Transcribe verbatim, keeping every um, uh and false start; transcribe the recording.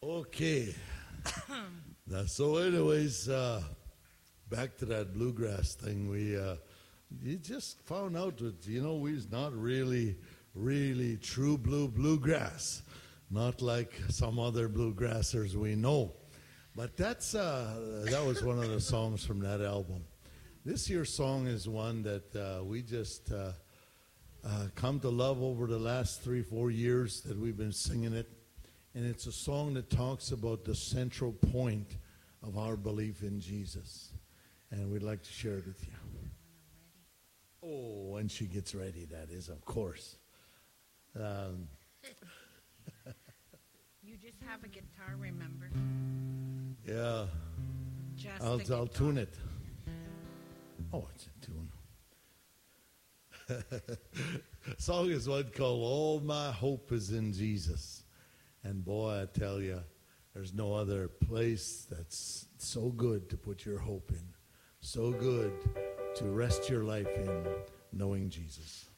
Okay. Now, so anyways, uh, back to that bluegrass thing. We uh, you just found out that, you know, we's not really, really true blue bluegrass. Not like some other bluegrassers we know. But that's uh, that was one of the songs from that album. This year's song is one that uh, we just uh, uh, come to love over the last three, four years that we've been singing it. And it's a song that talks about the central point of our belief in Jesus. And we'd like to share it with you. Oh, when she gets ready, that is, of course. Um, you just have a guitar, remember? Yeah. Just I'll, the I'll guitar. tune it. Oh, it's a tune. Song is one called All My Hope is in Jesus. And boy, I tell you, there's no other place that's so good to put your hope in. So good to rest your life in knowing Jesus.